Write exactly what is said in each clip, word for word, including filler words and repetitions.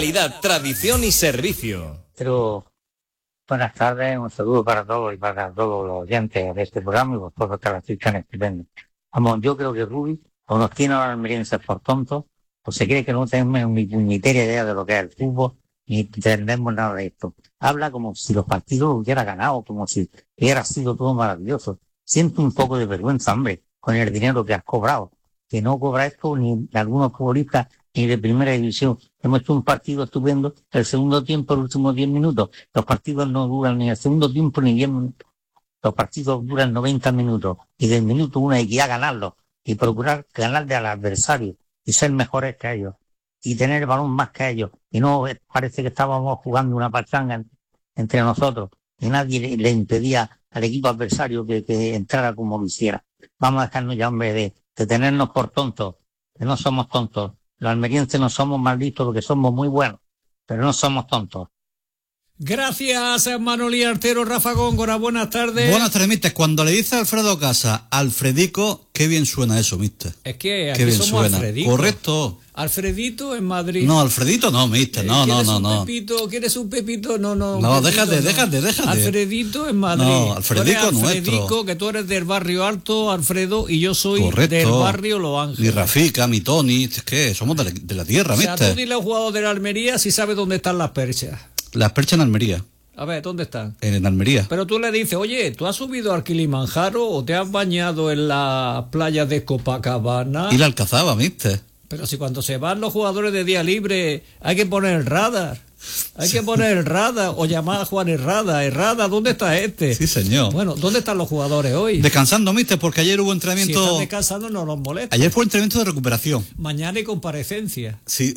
Calidad, tradición y servicio. Pero buenas tardes, un saludo para todos y para todos los oyentes de este programa y vosotros que la escuchan estupendo. Vamos, yo creo que Rubi o nos tiene a los almerienses por tontos, o se cree que no tenemos ni puñetera idea de lo que es el fútbol, ni entendemos nada de esto. Habla como si los partidos lo hubiera ganado, como si hubiera sido todo maravilloso. Siento un poco de vergüenza, hombre, con el dinero que has cobrado. Que no cobra esto ni algunos futbolistas ni de primera división. Hemos hecho un partido estupendo, el segundo tiempo, los últimos diez minutos. Los partidos no duran ni el segundo tiempo ni diez minutos. Los partidos duran noventa minutos. Y del minuto uno hay que ya ganarlos. Y procurar ganarle al adversario. Y ser mejores que ellos. Y tener el balón más que ellos. Y no parece que estábamos jugando una pachanga entre nosotros. Y nadie le, le impedía al equipo adversario que, que entrara como lo hiciera. Vamos a dejarnos ya, hombre, de, de tenernos por tontos. Que no somos tontos. Los almerienses no somos malditos porque somos muy buenos, pero no somos tontos. Gracias, Manolí Artero, Rafa Góngora, buenas tardes. Buenas tardes, mister. Cuando le dice a Alfredo Casa, Alfredico, qué bien suena eso, mister. Es que aquí qué bien somos suena. Alfredito. Correcto. Alfredito en Madrid. No, Alfredito no, mister, no, no, no, no. Pepito, ¿quieres un Pepito? No, no. No, Pepito, déjate, no. déjate, déjate. Alfredito en Madrid. No, Alfredico tú eres nuestro. Alfredico, que tú eres del barrio Alto, Alfredo, y yo soy Correcto. del barrio Los Ángeles. Mi Rafica, mi Tony, es que somos de la, de la tierra, O sea, mister. tú dile a un jugador de la Almería si sabe dónde están las perchas. Las perchas en Almería. A ver, ¿dónde están? En Almería. Pero tú le dices, oye, ¿tú has subido al Kilimanjaro o te has bañado en las playas de Copacabana? Y la Alcazaba, mister. Pero si cuando se van los jugadores de día libre hay que poner el radar. Hay que poner el radar o llamar a Juan Herrada. Herrada, ¿dónde está este? Sí, señor. Bueno, ¿dónde están los jugadores hoy? Descansando, mister, porque ayer hubo Si entrenamiento... están descansando no los molesta. Ayer fue entrenamiento de recuperación. Mañana hay comparecencia. Sí.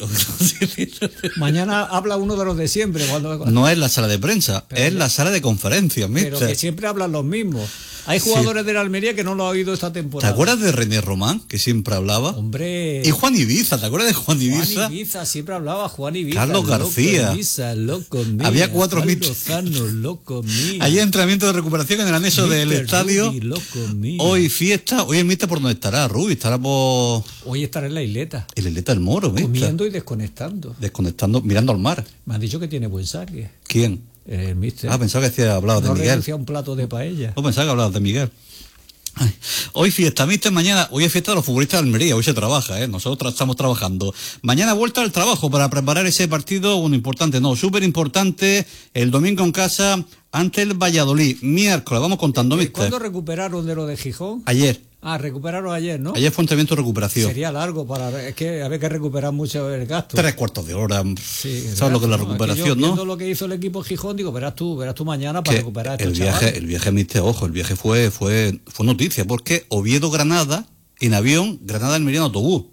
Mañana habla uno de los de siempre. Cuando... No es la sala de prensa, Pero es ya- la sala de conferencias, mister. Pero que siempre hablan los mismos. Hay jugadores Sí. de la Almería que no lo ha oído esta ¿Te temporada. acuerdas de René Román, que siempre hablaba? Hombre. Y Juan Ibiza, ¿te acuerdas de Juan Ibiza? Juan Ibiza, siempre hablaba Juan Ibiza. Carlos loco García. Ibiza, loco mía. Había cuatro Carlos mitos. Zano, loco mío. Ayer entrenamiento de recuperación en el anexo del Mister estadio. Rubi, loco mío. Hoy fiesta. Hoy el mister por dónde estará, Rubi. Estará por Hoy estaré en la isleta, el isleta del Moro, mister. comiendo y desconectando. Desconectando, mirando al mar. Me han dicho que tiene buen saque. ¿Quién? El mister. Ah, pensaba que decía, hablaba de no Miguel. renuncia a un plato de paella. No pensaba que hablabas de Miguel. Ay, hoy fiesta, mister, mañana, hoy es fiesta de los futbolistas de Almería, hoy se trabaja, ¿eh? Nosotros estamos trabajando. Mañana vuelta al trabajo para preparar ese partido, un importante, no, súper importante, el domingo en casa ante el Valladolid. Miércoles, vamos contando, mister. ¿Cuándo recuperaron de lo de Gijón? Ayer, Ah, recuperaron ayer, ¿no? ayer fue entrenamiento de recuperación. Sería largo para... Es que había que recuperar mucho el gasto. Tres cuartos de hora, Sí, ¿sabes lo que es la ¿no? recuperación, Aquí yo, no? Viendo lo que hizo el equipo Gijón, digo, verás tú, verás tú mañana para Que recuperar a el estos viaje, chavales. el viaje, mister, ojo, el viaje fue, fue, fue noticia, porque Oviedo-Granada, en avión, Granada-Almería en autobús.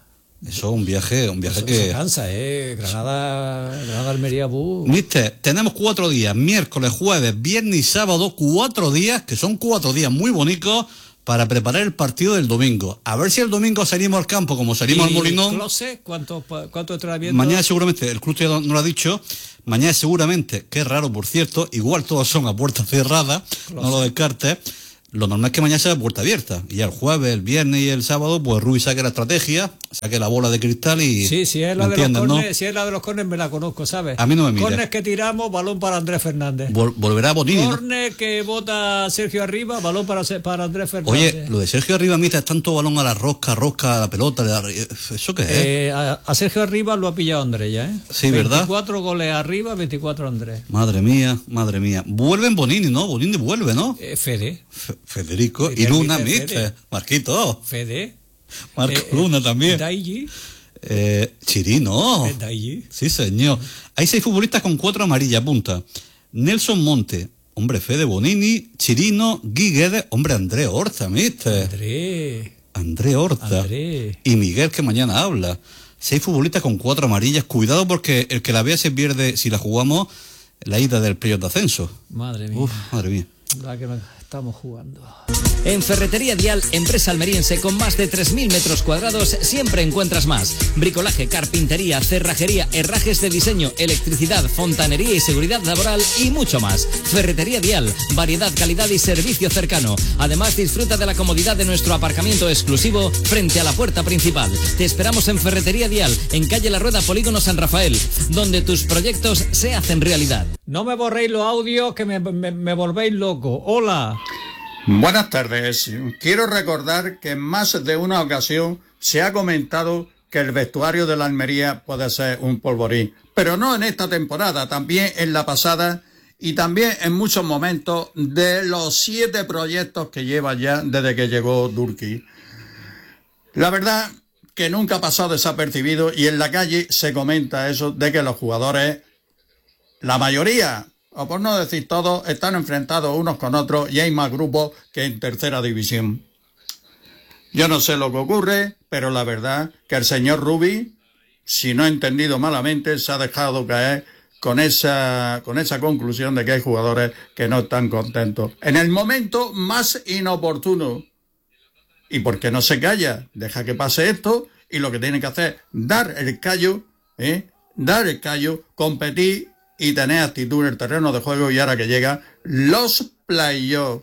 Eso es un viaje, un viaje Eso, que... eso cansa, ¿eh? Granada, Granada, Almería, bus. Mister, tenemos cuatro días, miércoles, jueves, viernes y sábado, cuatro días, que son cuatro días muy bonitos para preparar el partido del domingo. A ver si el domingo salimos al campo como salimos al Molinón. Close, ¿cuánto, cuánto entrenamiento? Mañana seguramente, el club ya no, no lo ha dicho, mañana seguramente, que es raro por cierto, igual todos son a puerta cerrada, Close. no lo descartes. Lo normal es que mañana sea puerta abierta. Y el jueves, el viernes y el sábado, pues Rui saque la estrategia, saque la bola de cristal y... Sí, si es la ¿me de los entiendes, no? córneres, si es la de los córneres me la conozco, ¿sabes? A mí no me mires. Córneres que tiramos, balón para Andrés Fernández. Vol- volverá Bonini, ¿no? Córner que bota Sergio arriba, balón para, para Andrés Fernández. Oye, lo de Sergio Arriba, mister, es tanto balón a la rosca, rosca a la pelota, le da- ¿eso qué es? Eh, a, a Sergio arriba lo ha pillado Andrés ya, ¿eh? Sí, ¿verdad? veinticuatro goles arriba, veinticuatro Andrés. Madre mía, madre mía. Vuelven Bonini, ¿no? Bonini vuelve, ¿no? Eh, Fede, Fe- Federico Fede, y Luna, Fede, mister. Fede. Marquito. Fede. Marco Eh, Luna también. Daigi. Eh, Chirino. Eh, Daigi. Sí, señor. Hay seis futbolistas con cuatro amarillas, punta. Nelson Monte, hombre, Fede Bonini, Chirino, Guiguedes, hombre, André Horta, mister. Andrés. André Horta. Andrés. Y Miguel, que mañana habla. Seis futbolistas con cuatro amarillas. Cuidado porque el que la vea se pierde, si la jugamos, la ida del playoff de ascenso. Madre mía. Uf, madre mía. La que me- estamos jugando. En Ferretería Dial, empresa almeriense con más de tres mil metros cuadrados, siempre encuentras más. Bricolaje, carpintería, cerrajería, herrajes de diseño, electricidad, fontanería y seguridad laboral y mucho más. Ferretería Dial, variedad, calidad y servicio cercano. Además, disfruta de la comodidad de nuestro aparcamiento exclusivo frente a la puerta principal. Te esperamos en Ferretería Dial, en calle La Rueda, Polígono San Rafael, donde tus proyectos se hacen realidad. No me borréis los audios que me, me, me volvéis loco. Hola. Buenas tardes. Quiero recordar que en más de una ocasión se ha comentado que el vestuario de la Almería puede ser un polvorín, pero no en esta temporada, también en la pasada y también en muchos momentos de los siete proyectos que lleva ya desde que llegó Durki. La verdad que nunca ha pasado desapercibido y en la calle se comenta eso de que los jugadores, la mayoría, o por no decir todos, están enfrentados unos con otros y hay más grupos que en tercera división. Yo no sé lo que ocurre, pero la verdad que el señor Rubi, si no he entendido malamente, se ha dejado caer con esa, con esa conclusión de que hay jugadores que no están contentos. En el momento más inoportuno. ¿Y por qué no se calla? Deja que pase esto y lo que tiene que hacer es dar el callo, ¿eh? dar el callo, competir y tener actitud en el terreno de juego, y ahora que llegan los playoffs.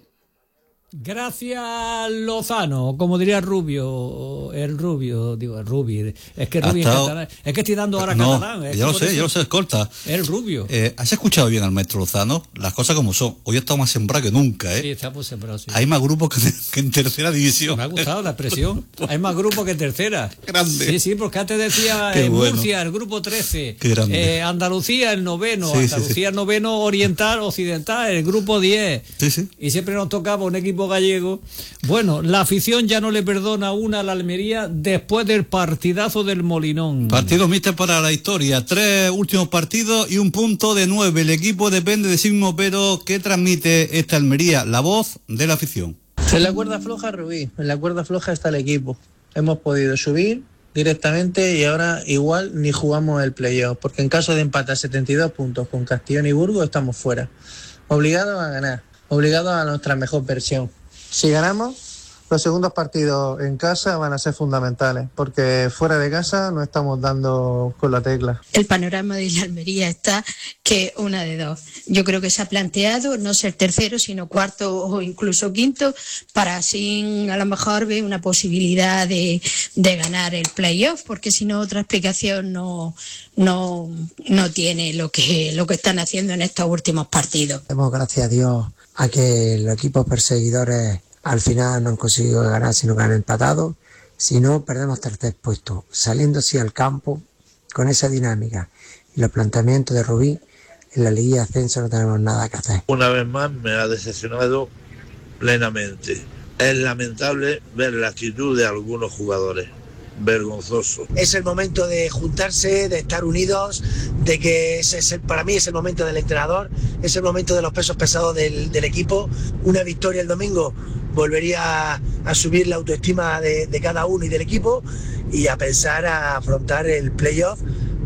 Gracias, Lozano, como diría Rubio, el Rubio, digo, el Rubi, es que Rubi Estado... es catalán, es que estoy dando ahora no, catalán. Es yo lo sé, sé, yo lo sé, escolta. El Rubio. Eh, ¿Has escuchado bien al maestro Lozano? Las cosas como son. Hoy está más sembrado que nunca, ¿eh? Sí, está pues sembrado, sí. Hay más grupos que, que en tercera división. Me ha gustado la expresión. Hay más grupos que en tercera. Grande. Sí, sí, porque antes decía Qué eh, bueno. Murcia, el grupo trece. Qué grande. Eh, Andalucía, el noveno. Sí, Andalucía, sí, sí. el noveno oriental, occidental, el grupo diez. Sí, sí. Y siempre nos tocaba un equipo gallego. Bueno, la afición ya no le perdona una a la Almería después del partidazo del Molinón. Partido míster para la historia. Tres últimos partidos y un punto de nueve. El equipo depende de sí mismo, pero ¿qué transmite esta Almería? La voz de la afición. En la cuerda floja, Rubí. En la cuerda floja está el equipo. Hemos podido subir directamente y ahora igual ni jugamos el playoff, porque en caso de empate a setenta y dos puntos con Castellón y Burgos estamos fuera. Obligados a ganar, obligados a nuestra mejor versión. Si ganamos, los segundos partidos en casa van a ser fundamentales, porque fuera de casa no estamos dando con la tecla. El panorama de la Almería está que una de dos. Yo creo que se ha planteado no ser tercero, sino cuarto o incluso quinto, para así a lo mejor ver una posibilidad de, de ganar el playoff, porque si no otra explicación no, no, no tiene lo que, lo que están haciendo en estos últimos partidos. Demos gracias a Dios a que los equipos perseguidores al final no han conseguido ganar, sino que han empatado. Si no, perdemos tercer puesto. Saliendo así al campo, con esa dinámica y los planteamientos de Rubí, en la Liga de Ascenso no tenemos nada que hacer. Una vez más me ha decepcionado plenamente. Es lamentable ver la actitud de algunos jugadores. Vergonzoso. Es el momento de juntarse, de estar unidos, de que ese es el, para mí es el momento del entrenador, es el momento de los pesos pesados del, del equipo. Una victoria el domingo volvería a, a subir la autoestima de, de cada uno y del equipo, y a pensar a afrontar el playoff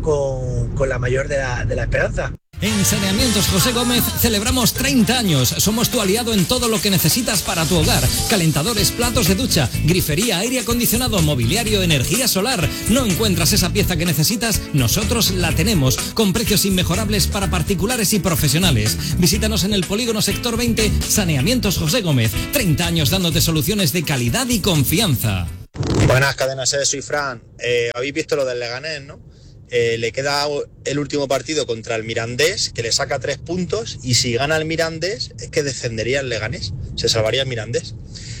con, con la mayor de la, de la esperanza. En Saneamientos José Gómez celebramos treinta años. Somos tu aliado en todo lo que necesitas para tu hogar. Calentadores, platos de ducha, grifería, aire acondicionado, mobiliario, energía solar. ¿No encuentras esa pieza que necesitas? Nosotros la tenemos, con precios inmejorables para particulares y profesionales. Visítanos en el Polígono Sector veinte, Saneamientos José Gómez. treinta años dándote soluciones de calidad y confianza. Buenas, Cadena Ser, soy Fran. Eh, Habéis visto lo del Leganés, ¿no? Eh, le queda el último partido contra el Mirandés, que le saca tres puntos, y si gana el Mirandés es que descendería el Leganés, se salvaría el Mirandés.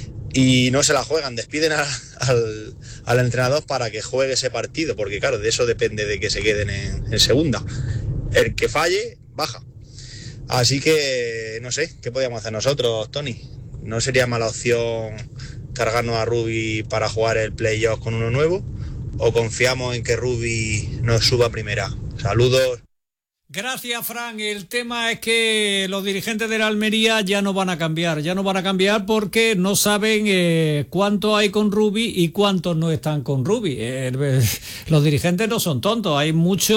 Y no se la juegan, despiden a, al, al entrenador para que juegue ese partido, porque claro, de eso depende de que se queden en, en segunda. El que falle, baja. Así que no sé, ¿qué podíamos hacer nosotros, Tony? ¿No sería mala opción cargarnos a Rubi para jugar el playoff con uno nuevo? ¿O confiamos en que Rubi nos suba a primera? Saludos. Gracias, Fran. El tema es que los dirigentes de la Almería ya no van a cambiar, ya no van a cambiar porque no saben eh, cuánto hay con Rubi y cuántos no están con Rubi. Eh, los dirigentes no son tontos, hay mucho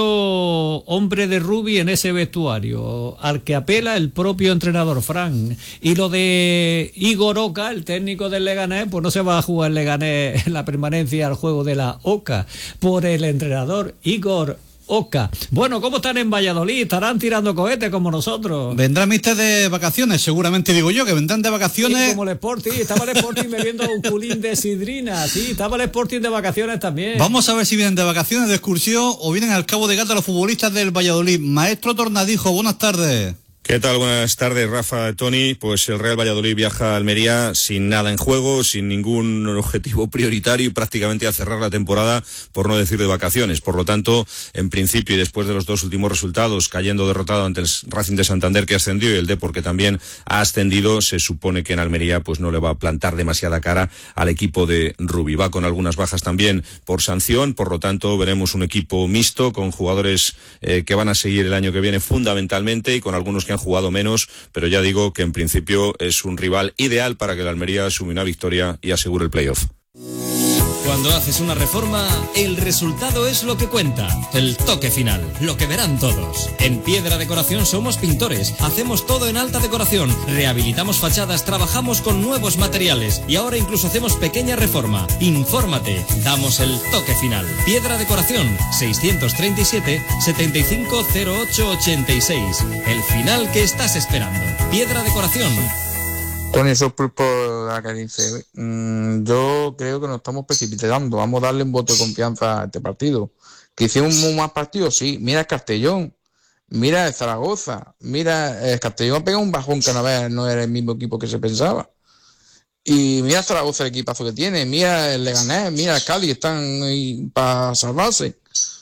hombre de Rubi en ese vestuario, al que apela el propio entrenador, Fran. Y lo de Igor Oca, el técnico del Leganés, pues no se va a jugar el Leganés en la permanencia al juego de la Oca por el entrenador Igor Oca. Bueno, ¿cómo están en Valladolid? ¿Estarán tirando cohetes como nosotros? Vendrán mister de vacaciones, seguramente digo yo, que vendrán de vacaciones. Sí, como el Sporting, estaba el Sporting bebiendo un culín de sidrina, sí, estaba el Sporting de vacaciones también. Vamos a ver si vienen de vacaciones, de excursión, o vienen al Cabo de Gata los futbolistas del Valladolid. Maestro Tornadijo, buenas tardes. ¿Qué tal? Buenas tardes, Rafa, Tony. Pues el Real Valladolid viaja a Almería sin nada en juego, sin ningún objetivo prioritario y prácticamente a cerrar la temporada, por no decir de vacaciones. Por lo tanto, en principio y después de los dos últimos resultados, cayendo derrotado ante el Racing de Santander que ascendió y el Depor que también ha ascendido, se supone que en Almería pues no le va a plantar demasiada cara al equipo de Rubi. Va con algunas bajas también por sanción, por lo tanto veremos un equipo mixto con jugadores eh, que van a seguir el año que viene fundamentalmente y con algunos que han jugado menos, pero ya digo que en principio es un rival ideal para que el Almería sume una victoria y asegure el playoff. Cuando haces una reforma, el resultado es lo que cuenta. El toque final, lo que verán todos. En Piedra Decoración somos pintores, hacemos todo en alta decoración, rehabilitamos fachadas, trabajamos con nuevos materiales y ahora incluso hacemos pequeña reforma. Infórmate, damos el toque final. Piedra Decoración, seiscientos treinta y siete, setenta y cinco cero ocho ochenta y seis. El final que estás esperando. Piedra Decoración. Con eso por la que dice, mmm, yo creo que nos estamos precipitando, vamos a darle un voto de confianza a este partido. ¿Que hicimos más partidos? Sí, mira el Castellón, mira el Zaragoza, mira, el Castellón ha pegado un bajón que no, vez no era el mismo equipo que se pensaba. Y mira el Zaragoza, el equipazo que tiene, mira el Leganés, mira el Cádiz, están para salvarse.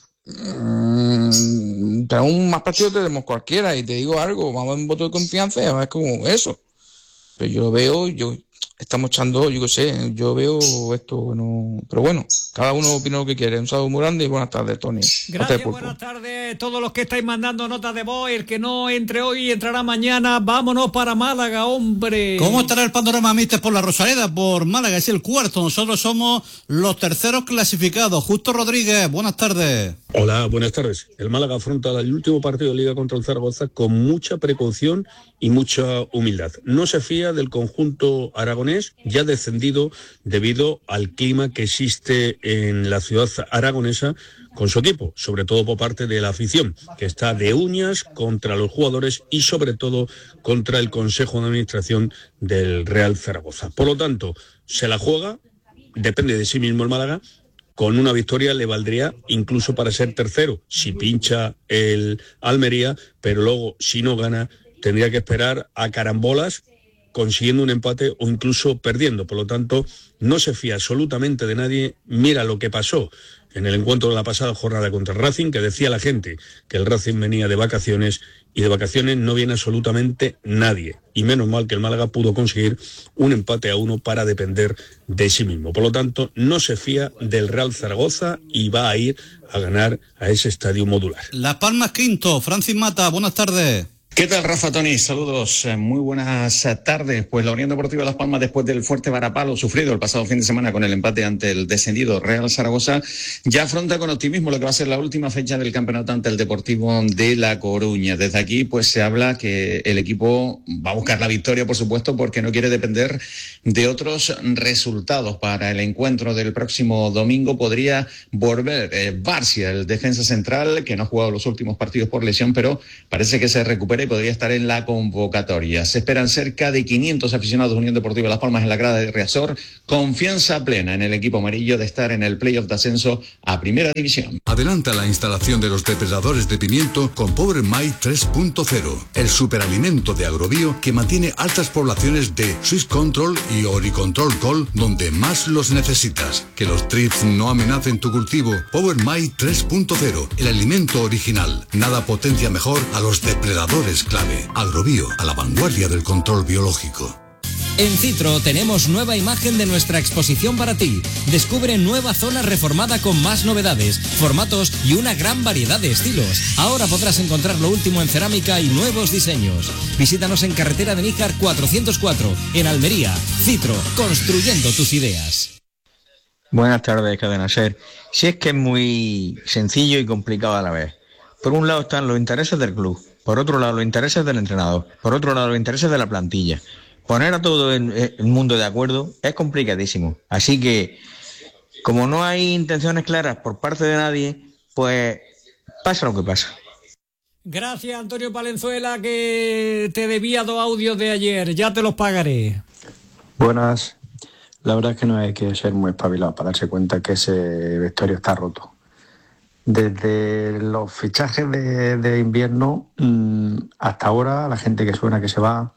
Mmm, tenemos más partidos tenemos cualquiera y te digo algo, vamos a dar un voto de confianza y a ver cómo eso. Pero yo lo veo, yo estamos echando, yo qué sé, yo veo esto, no, pero bueno, cada uno opina lo que quiere. Un saludo muy grande y buenas tardes, Tony. Gracias, buenas tardes, todos los que estáis mandando notas de voz, el que no entre hoy entrará mañana. Vámonos para Málaga, hombre. ¿Cómo estará el panorama, mister, por la Rosaleda? Por Málaga, es el cuarto, nosotros somos los terceros clasificados. Justo Rodríguez, buenas tardes. Hola, buenas tardes. El Málaga afronta el último partido de Liga contra el Zaragoza con mucha precaución y mucha humildad. No se fía del conjunto aragonés, ya descendido debido al clima que existe en la ciudad aragonesa con su equipo, sobre todo por parte de la afición, que está de uñas contra los jugadores y sobre todo contra el Consejo de Administración del Real Zaragoza. Por lo tanto, se la juega, depende de sí mismo el Málaga. Con una victoria le valdría incluso para ser tercero, si pincha el Almería, pero luego, si no gana, tendría que esperar a carambolas, consiguiendo un empate o incluso perdiendo. Por lo tanto, no se fía absolutamente de nadie. Mira lo que pasó en el encuentro de la pasada jornada contra el Racing, que decía la gente que el Racing venía de vacaciones, y de vacaciones no viene absolutamente nadie. Y menos mal que el Málaga pudo conseguir un empate a uno para depender de sí mismo. Por lo tanto, no se fía del Real Zaragoza y va a ir a ganar a ese estadio modular. Las Palmas quinto, Francis Mata, buenas tardes. ¿Qué tal, Rafa, Tony? Saludos, muy buenas tardes. Pues la Unión Deportiva Las Palmas, después del fuerte varapalo sufrido el pasado fin de semana con el empate ante el descendido Real Zaragoza, ya afronta con optimismo lo que va a ser la última fecha del campeonato ante el Deportivo de La Coruña. Desde aquí pues se habla que el equipo va a buscar la victoria, por supuesto, porque no quiere depender de otros resultados. Para el encuentro del próximo domingo podría volver eh, Barcia, el defensa central, que no ha jugado los últimos partidos por lesión, pero parece que se recupera y podría estar en la convocatoria. Se esperan cerca de quinientos aficionados de Unión Deportiva Las Palmas en la grada de Riazor. Confianza plena en el equipo amarillo de estar en el playoff de ascenso a Primera División. Adelanta la instalación de los depredadores de pimiento con Power My tres punto cero, el superalimento de Agrobio que mantiene altas poblaciones de Swiss Control y Oricontrol Col donde más los necesitas. Que los trips no amenacen tu cultivo. Power My tres punto cero, el alimento original. Nada potencia mejor a los depredadores clave. Agrobio, a la vanguardia del control biológico. En Citro tenemos nueva imagen de nuestra exposición para ti. Descubre nueva zona reformada con más novedades, formatos y una gran variedad de estilos. Ahora podrás encontrar lo último en cerámica y nuevos diseños. Visítanos en carretera de Níjar cuatrocientos cuatro, en Almería. Citro, construyendo tus ideas. Buenas tardes, Cadena Ser. Si es que es muy sencillo y complicado a la vez. Por un lado están los intereses del club, por otro lado los intereses del entrenador, por otro lado los intereses de la plantilla. Poner a todo el, el mundo de acuerdo es complicadísimo. Así que, como no hay intenciones claras por parte de nadie, pues pasa lo que pasa. Gracias, Antonio Valenzuela, que te debía dos audios de ayer. Ya te los pagaré. Buenas. La verdad es que no hay que ser muy espabilado para darse cuenta que ese vestuario está roto. Desde los fichajes de, de invierno mmm, hasta ahora, la gente que suena que se va,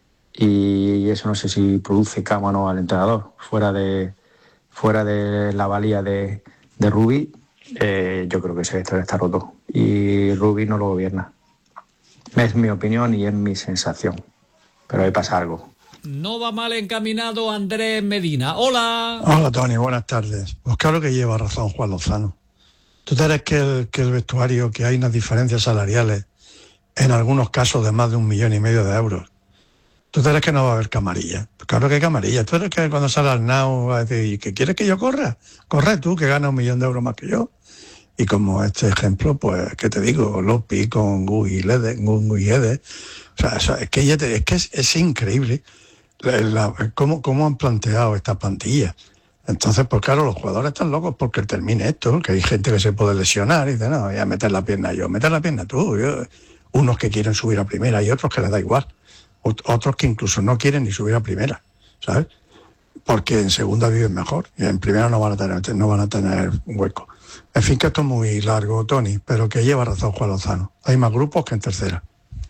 y eso no sé si produce cama o no al entrenador. Fuera de, fuera de la valía de, de Rubí, eh, yo creo que ese vestuario está roto y Rubí no lo gobierna. Es mi opinión y es mi sensación, pero ahí pasa algo. No va mal encaminado Andrés Medina. Hola. Hola, Tony, buenas tardes. Pues claro que lleva razón Juan Lozano. ¿Tú crees que el, que el vestuario, que hay unas diferencias salariales, en algunos casos de más de un millón y medio de euros, ¿tú crees que no va a haber camarilla? Pues claro que hay camarilla. ¿Tú crees que cuando sale Arnau va a decir, ¿qué quieres que yo corra? Corre tú, que gana un millón de euros más que yo. Y como este ejemplo, pues, ¿qué te digo? Lopi con Gui Lede, Gui Ede. O sea, eso, es que, ya te, es, que es, es increíble la, la, cómo, cómo han planteado esta plantilla. Entonces, pues claro, los jugadores están locos porque termine esto, que hay gente que se puede lesionar y dice, no, voy a meter la pierna yo, meter la pierna tú. Yo. Unos que quieren subir a primera y otros que les da igual. Otros que incluso no quieren ni subir a primera, ¿sabes? Porque en segunda viven mejor y en primera no van a tener, no van a tener hueco. En fin, que esto es muy largo, Tony, pero que lleva razón Juan Lozano. Hay más grupos que en tercera.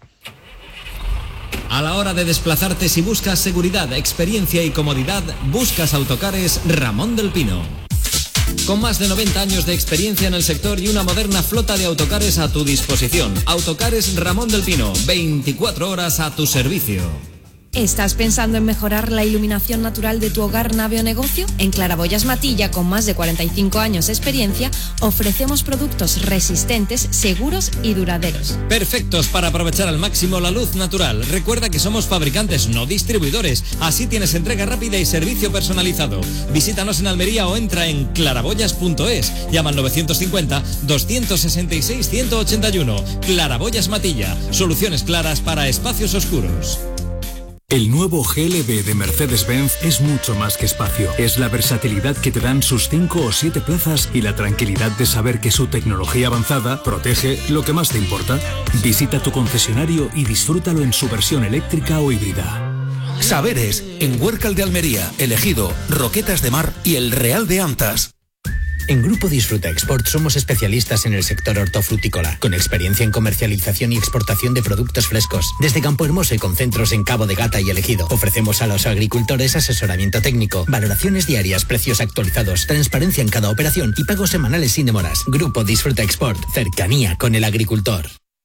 A la hora de desplazarte, si buscas seguridad, experiencia y comodidad, buscas Autocares Ramón del Pino. Con más de noventa años de experiencia en el sector y una moderna flota de autocares a tu disposición. Autocares Ramón del Pino, veinticuatro horas a tu servicio. ¿Estás pensando en mejorar la iluminación natural de tu hogar, nave o negocio? En Claraboyas Matilla, con más de cuarenta y cinco años de experiencia, ofrecemos productos resistentes, seguros y duraderos. Perfectos para aprovechar al máximo la luz natural. Recuerda que somos fabricantes, no distribuidores. Así tienes entrega rápida y servicio personalizado. Visítanos en Almería o entra en claraboyas punto es. Llama al novecientos cincuenta, doscientos sesenta y seis, ciento ochenta y uno. Claraboyas Matilla. Soluciones claras para espacios oscuros. El nuevo G L B de Mercedes-Benz es mucho más que espacio. Es la versatilidad que te dan sus cinco o siete plazas y la tranquilidad de saber que su tecnología avanzada protege lo que más te importa. Visita tu concesionario y disfrútalo en su versión eléctrica o híbrida. Saberes, en Huércal de Almería, Elegido, Roquetas de Mar y El Real de Antas. En Grupo Disfruta Export somos especialistas en el sector hortofrutícola, con experiencia en comercialización y exportación de productos frescos. Desde Campo Hermoso y con centros en Cabo de Gata y El Ejido, ofrecemos a los agricultores asesoramiento técnico, valoraciones diarias, precios actualizados, transparencia en cada operación y pagos semanales sin demoras. Grupo Disfruta Export, cercanía con el agricultor.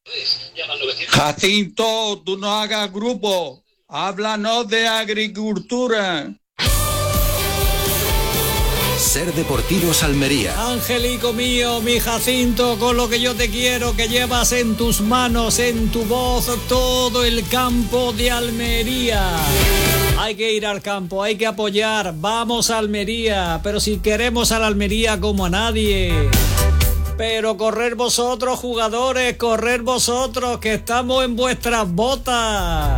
Jacinto, tú no hagas grupo, háblanos de agricultura. Ser Deportivos Almería. Angelico mío, mi Jacinto, con lo que yo te quiero, que llevas en tus manos, en tu voz, todo el campo de Almería. Hay que ir al campo, hay que apoyar, vamos a Almería, pero si queremos a la Almería como a nadie. Pero correr vosotros, jugadores, correr vosotros, que estamos en vuestras botas.